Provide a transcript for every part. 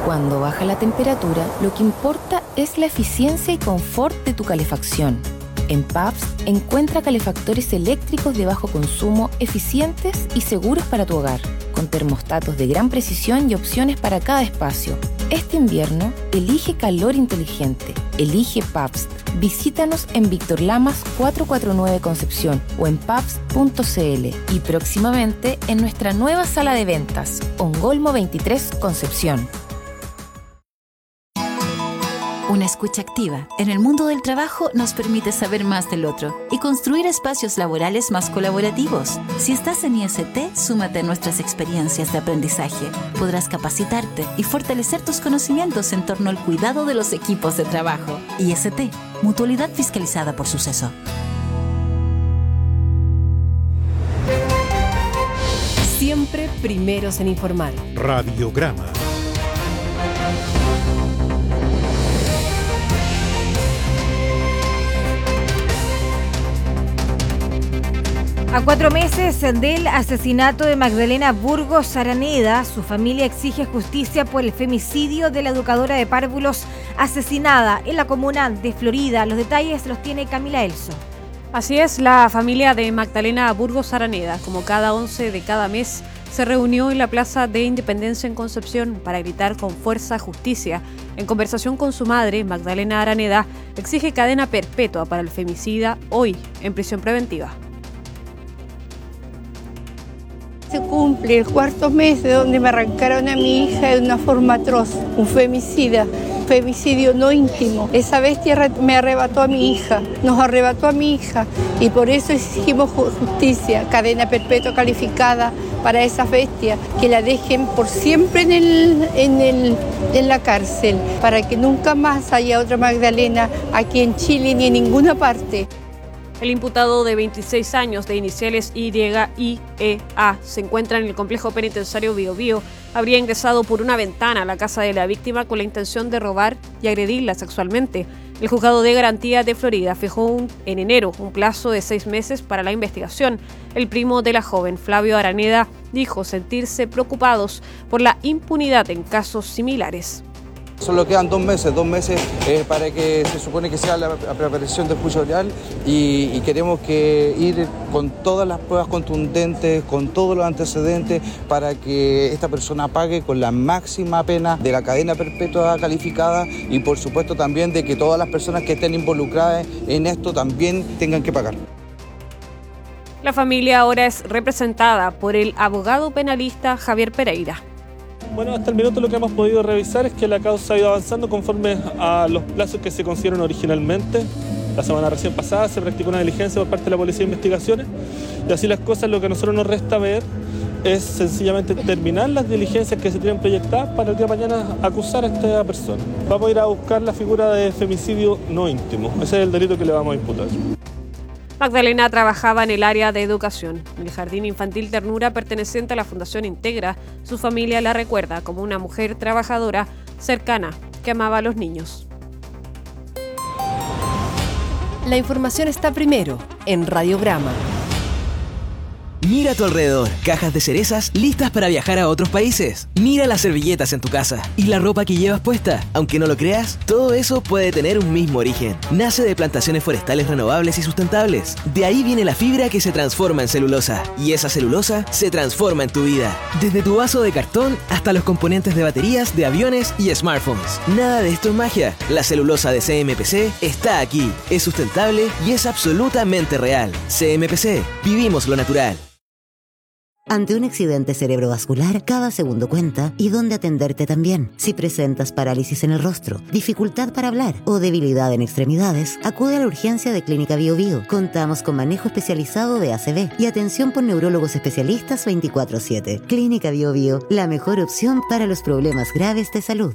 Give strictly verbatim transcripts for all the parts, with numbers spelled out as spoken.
Cuando baja la temperatura, lo que importa es la eficiencia y confort de tu calefacción. En Pabst encuentra calefactores eléctricos de bajo consumo, eficientes y seguros para tu hogar, con termostatos de gran precisión y opciones para cada espacio. Este invierno, elige calor inteligente. Elige Pabst. Visítanos en Víctor Lamas cuatrocientos cuarenta y nueve Concepción o en pabst punto c l y próximamente en nuestra nueva sala de ventas, Ongolmo veintitrés Concepción. Una escucha activa en el mundo del trabajo nos permite saber más del otro y construir espacios laborales más colaborativos. Si estás en I S T, súmate a nuestras experiencias de aprendizaje. Podrás capacitarte y fortalecer tus conocimientos en torno al cuidado de los equipos de trabajo. I S T, Mutualidad Fiscalizada por Suceso. Siempre primeros en informar. Radiograma. A cuatro meses del asesinato de Magdalena Burgos Araneda, su familia exige justicia por el femicidio de la educadora de párvulos asesinada en la comuna de Florida. Los detalles los tiene Camila Elso. Así es, la familia de Magdalena Burgos Araneda, como cada once de cada mes, se reunió en la Plaza de Independencia en Concepción para gritar con fuerza justicia. En conversación con su madre, Magdalena Araneda exige cadena perpetua para el femicida, hoy en prisión preventiva. Se cumple el cuarto mes de donde me arrancaron a mi hija de una forma atroz, un femicida, un femicidio no íntimo. Esa bestia me arrebató a mi hija, nos arrebató a mi hija y por eso exigimos justicia, cadena perpetua calificada para esa bestia, que la dejen por siempre en, el, en, el, en la cárcel, para que nunca más haya otra Magdalena aquí en Chile ni en ninguna parte. El imputado de veintiséis años de iniciales Y I E A se encuentra en el complejo penitenciario Bío Bío. Habría ingresado por una ventana a la casa de la víctima con la intención de robar y agredirla sexualmente. El juzgado de garantía de Florida fijó un, en enero un plazo de seis meses para la investigación. El primo de la joven, Flavio Araneda, dijo sentirse preocupados por la impunidad en casos similares. Solo quedan dos meses, dos meses eh, para que se supone que sea la, la preparación del juicio oral y, y queremos que ir con todas las pruebas contundentes, con todos los antecedentes para que esta persona pague con la máxima pena de la cadena perpetua calificada y por supuesto también de que todas las personas que estén involucradas en esto también tengan que pagar. La familia ahora es representada por el abogado penalista Javier Pereira. Bueno, hasta el minuto lo que hemos podido revisar es que la causa ha ido avanzando conforme a los plazos que se consiguieron originalmente. La semana recién pasada se practicó una diligencia por parte de la Policía de Investigaciones y así las cosas, lo que a nosotros nos resta ver es sencillamente terminar las diligencias que se tienen proyectadas para el día de mañana acusar a esta persona. Vamos a ir a buscar la figura de femicidio no íntimo. Ese es el delito que le vamos a imputar. Magdalena trabajaba en el área de educación. En el Jardín Infantil Ternura, perteneciente a la Fundación Integra, su familia la recuerda como una mujer trabajadora, cercana, que amaba a los niños. La información está primero en Radiograma. Mira a tu alrededor, cajas de cerezas listas para viajar a otros países. Mira las servilletas en tu casa y la ropa que llevas puesta. Aunque no lo creas, todo eso puede tener un mismo origen. Nace de plantaciones forestales renovables y sustentables. De ahí viene la fibra que se transforma en celulosa. Y esa celulosa se transforma en tu vida. Desde tu vaso de cartón hasta los componentes de baterías, de aviones y smartphones. Nada de esto es magia. La celulosa de C M P C está aquí. Es sustentable y es absolutamente real. C M P C. Vivimos lo natural. Ante un accidente cerebrovascular, cada segundo cuenta y dónde atenderte también. Si presentas parálisis en el rostro, dificultad para hablar o debilidad en extremidades, acude a la urgencia de Clínica Bío Bío. Contamos con manejo especializado de A C V y atención por neurólogos especialistas veinticuatro siete. Clínica Bío Bío, la mejor opción para los problemas graves de salud.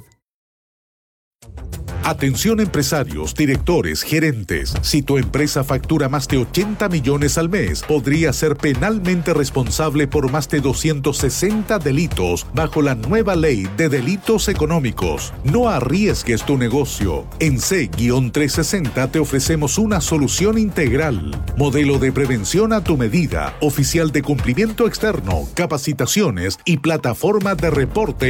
Atención empresarios, directores, gerentes. Si tu empresa factura más de ochenta millones al mes, podría ser penalmente responsable por más de doscientos sesenta delitos bajo la nueva ley de delitos económicos. No arriesgues tu negocio. En C trescientos sesenta te ofrecemos una solución integral. Modelo de prevención a tu medida, oficial de cumplimiento externo, capacitaciones y plataforma de reporte